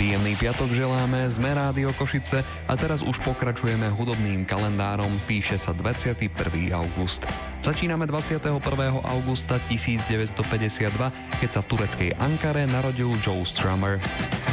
Príjemný piatok želáme, sme Rádio Košice a teraz už pokračujeme hudobným kalendárom, píše sa 21. august. Začíname 21. augusta 1952, keď sa v tureckej Ankare narodil Joe Strummer.